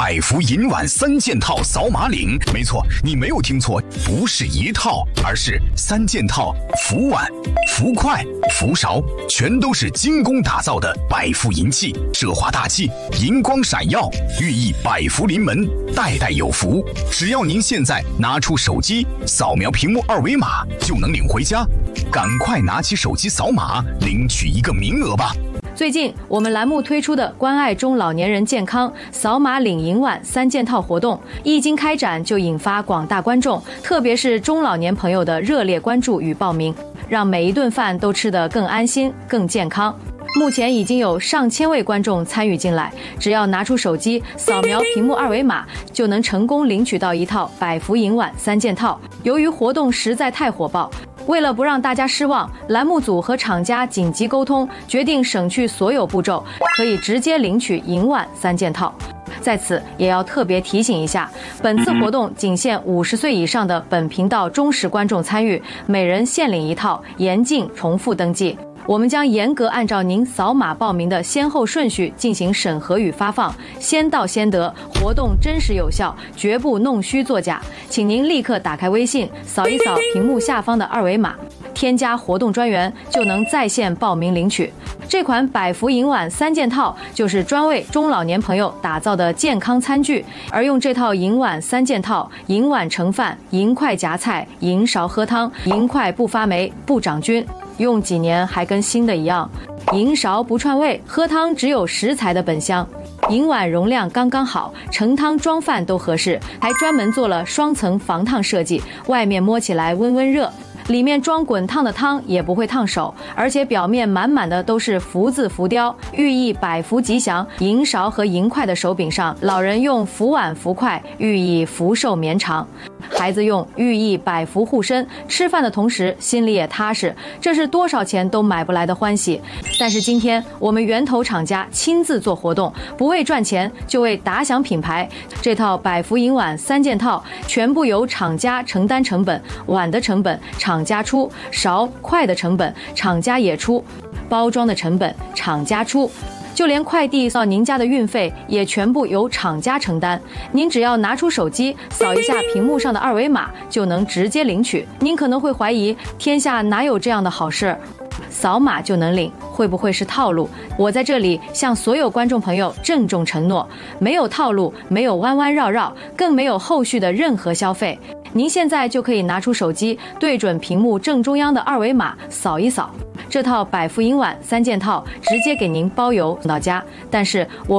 百福银碗3件套扫码领。没错，你没有听错，不是一套，而是3件套，福碗、福筷、福勺，全都是精工打造的百福银器，奢华大气，银光闪耀，寓意百福临门，代代有福。只要您现在拿出手机，扫描屏幕2维码，就能领回家。赶快拿起手机扫码，领取一个名额吧。 最近我们栏目推出的关爱中老年人健康扫码领银碗3件套活动一经开展，就引发广大观众，特别是中老年朋友的热烈关注与报名，让每一顿饭都吃得更安心更健康。目前已经有上千位观众参与进来，只要拿出手机扫描屏幕2维码，就能成功领取到一套百福银碗3件套。由于活动实在太火爆，为了不让大家失望，栏目组和厂家紧急沟通，决定省去所有步骤，可以直接领取银碗3件套。在此也要特别提醒一下，本次活动仅限50岁以上的本频道忠实观众参与，每人限领一套，严禁重复登记。我们将严格按照您扫码报名的先后顺序进行审核与发放，先到先得，活动真实有效，绝不弄虚作假。请您立刻打开微信，扫一扫屏幕下方的2维码，添加活动专员，就能在线报名领取。这款百福银碗3件套就是专为中老年朋友打造的健康餐具，而用这套银碗3件套，银碗盛饭，银筷夹菜，银勺喝汤，银筷不发霉不长菌，用几年还跟新的一样。银勺不串味，喝汤只有食材的本香。银碗容量刚刚好，盛汤装饭都合适，还专门做了双层防烫设计，外面摸起来温温热，里面装滚烫的汤也不会烫手，而且表面满满的都是福字浮雕，寓意百福吉祥。银勺和银筷的手柄上，老人用福碗福筷，寓意福寿绵长；孩子用，寓意百福护身。吃饭的同时心里也踏实，这是多少钱都买不来的欢喜。但是今天我们源头厂家亲自做活动，不为赚钱，就为打响品牌。这套百福银碗3件套全部由厂家承担成本，碗的成本厂家出，勺筷的成本厂家也出，包装的成本厂家出，就连快递到您家的运费也全部由厂家承担。您只要拿出手机扫一下屏幕上的2维码，就能直接领取。您可能会怀疑，天下哪有这样的好事？扫码就能领，会不会是套路？我在这里向所有观众朋友郑重承诺，没有套路，没有弯弯绕绕，更没有后续的任何消费。您现在就可以拿出手机，对准屏幕正中央的2维码扫一扫，这套百福银碗3件套直接给您包邮送到家。但是我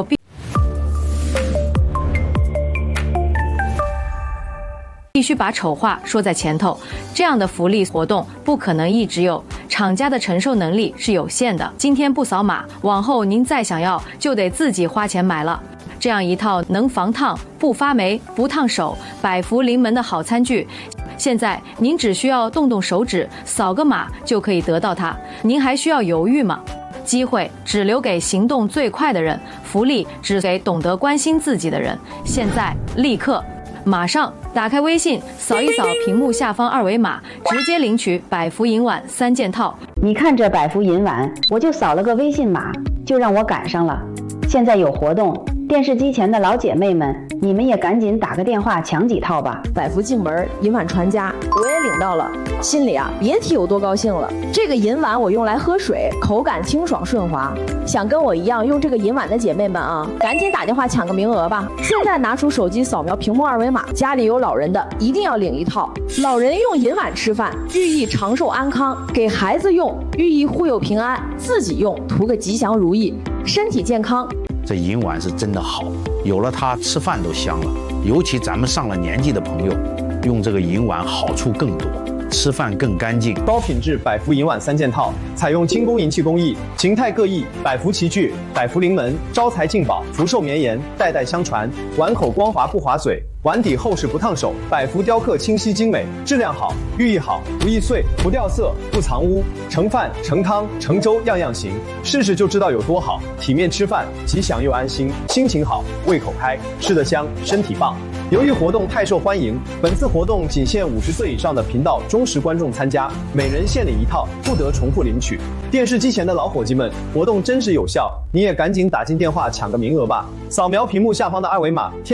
必须把丑话说在前头，这样的福利活动不可能一直有，厂家的承受能力是有限的。今天不扫码，往后您再想要就得自己花钱买了。这样一套能防烫、不发霉、不烫手、百福临门的好餐具，现在您只需要动动手指，扫个码就可以得到它。您还需要犹豫吗？机会只留给行动最快的人，福利只给懂得关心自己的人。现在立刻马上打开微信，扫一扫屏幕下方2维码，直接领取百福银碗3件套。 你看这百福银碗，我就扫了个微信码，就让我赶上了。现在有活动，电视机前的老姐妹们，你们也赶紧打个电话抢几套吧。 百福进门，银碗传家，我也领到了，心里啊别提有多高兴了。这个银碗我用来喝水，口感清爽顺滑。想跟我一样用这个银碗的姐妹们啊，赶紧打电话抢个名额吧。现在拿出手机扫描屏幕2维码，家里有老人的一定要领一套。老人用银碗吃饭，寓意长寿安康；给孩子用，寓意护佑平安；自己用，图个吉祥如意，身体健康。 这银碗是真的好，有了它吃饭都香了。尤其咱们上了年纪的朋友，用这个银碗好处更多，吃饭更干净。 高品质百福银碗3件套，采用精工银器工艺，形态各异，百福齐聚，百福临门，招财进宝，福寿绵延，代代相传。碗口光滑不划嘴，碗底厚实不烫手，百福雕刻清晰精美，质量好，寓意好，不易碎，不掉色，不藏污。盛饭、盛汤、盛粥样样行，试试就知道有多好。体面吃饭，吉祥又安心，心情好，胃口开，吃得香，身体棒。由于活动太受欢迎，本次活动仅限50岁以上的频道忠实观众参加，每人限领一套，不得重复领取。电视机前的老伙计们，活动真实有效，你也赶紧打进电话抢个名额吧！扫描屏幕下方的2维码，